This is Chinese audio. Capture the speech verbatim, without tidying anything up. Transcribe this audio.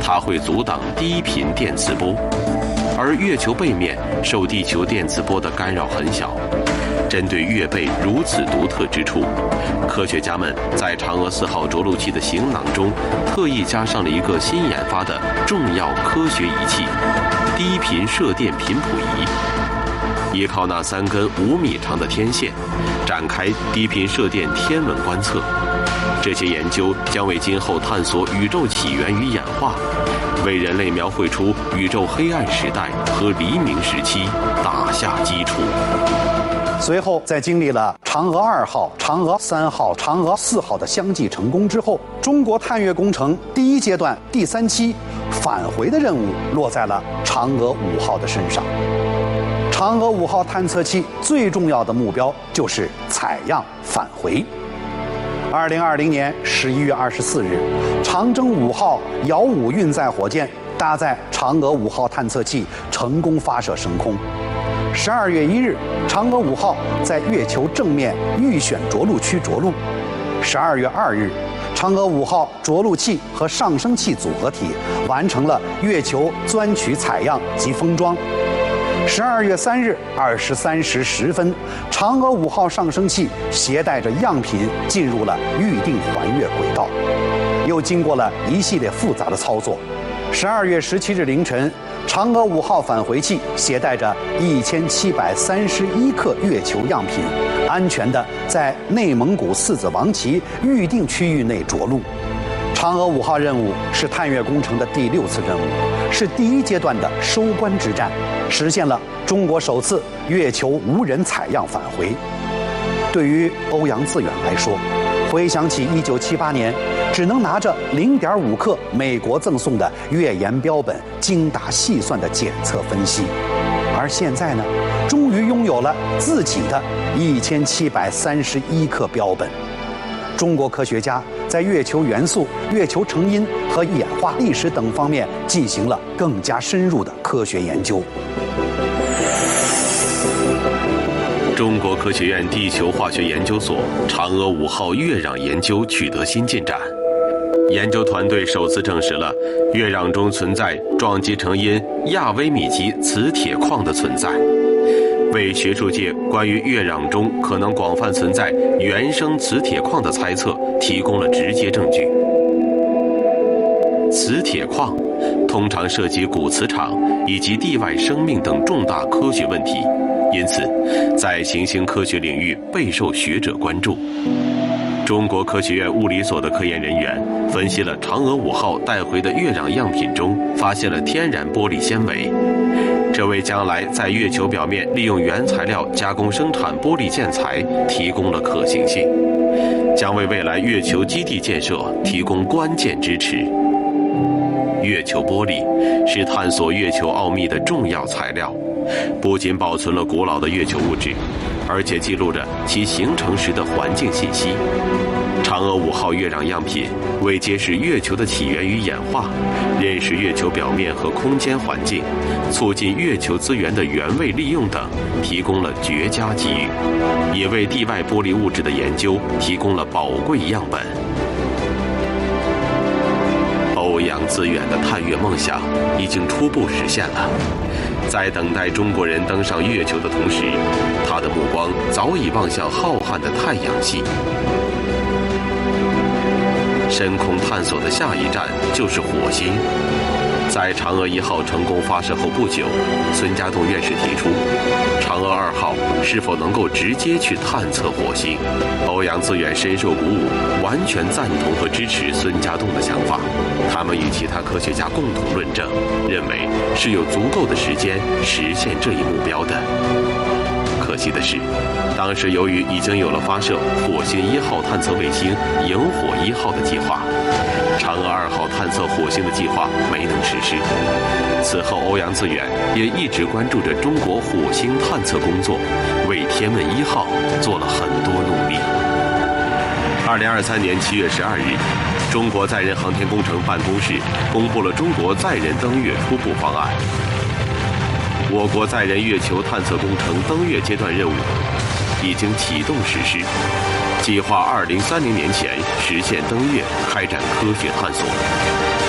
它会阻挡低频电磁波，而月球背面受地球电磁波的干扰很小。针对月背如此独特之处，科学家们在嫦娥四号着陆器的行囊中特意加上了一个新研发的重要科学仪器——低频射电频谱仪。依靠那三根五米长的天线，展开低频射电天文观测。这些研究将为今后探索宇宙起源与演化，为人类描绘出宇宙黑暗时代和黎明时期打下基础。 随后，在经历了嫦娥二号、嫦娥三号、嫦娥四号的相继成功之后，中国探月工程第一阶段第三期返回的任务落在了嫦娥五号的身上。嫦娥五号探测器最重要的目标就是采样返回。二零二零年十一月二十四日，长征五号遥五运载火箭搭载嫦娥五号探测器成功发射升空。十二月一日，嫦娥五号在月球正面预选着陆区着陆。十二月二日，嫦娥五号着陆器和上升器组合体完成了月球钻取采样及封装。十二月三日二十三时十分，嫦娥五号上升器携带着样品进入了预定环月轨道，又经过了一系列复杂的操作。十二月十七日凌晨，嫦娥五号返回器携带着一千七百三十一克月球样品，安全地在内蒙古四子王旗预定区域内着陆。嫦娥五号任务是探月工程的第六次任务，是第一阶段的收官之战，实现了中国首次月球无人采样返回。对于欧阳自远来说，回想起一九七八年只能拿着零点五克美国赠送的月岩标本精打细算的检测分析，而现在呢，终于拥有了自己的一千七百三十一克标本。中国科学家在月球元素、月球成因和演化历史等方面进行了更加深入的科学研究。 中国科学院地球化学研究所嫦娥五号月壤研究取得新进展。研究团队首次证实了月壤中存在撞击成因亚微米级磁铁矿的存在，为学术界关于月壤中可能广泛存在原生磁铁矿的猜测提供了直接证据。磁铁矿通常涉及古磁场以及地外生命等重大科学问题，因此在行星科学领域备受学者关注。中国科学院物理所的科研人员分析了嫦娥五号带回的月壤样品中，发现了天然玻璃纤维，这为将来在月球表面利用原材料加工生产玻璃建材提供了可行性，将为未来月球基地建设提供关键支持。月球玻璃是探索月球奥秘的重要材料，不仅保存了古老的月球物质，而且记录着其形成时的环境信息。嫦娥五号月壤样品为揭示月球的起源与演化，认识月球表面和空间环境，促进月球资源的原位利用等提供了绝佳机遇，也为地外玻璃物质的研究提供了宝贵样本。欧阳自远的探月梦想已经初步实现了。在等待中国人登上月球的同时，他的目光早已望向浩瀚的太阳系。深空探索的下一站就是火星。在嫦娥一号成功发射后不久，孙家栋院士提出，嫦娥二号是否能够直接去探测火星？欧阳自远深受鼓舞，完全赞同和支持孙家栋的想法。他们与其他科学家共同论证，认为是有足够的时间实现这一目标的。可惜的是，当时由于已经有了发射火星一号探测卫星萤火一号的计划，嫦娥二号探测火星的计划没能实施。此后，欧阳自远也一直关注着中国火星探测工作，为天问一号做了很多努力。二零二三年七月十二日，中国载人航天工程办公室公布了中国载人登月初步方案。我国载人月球探测工程登月阶段任务已经启动实施，计划二零三零年前实现登月，开展科学探索。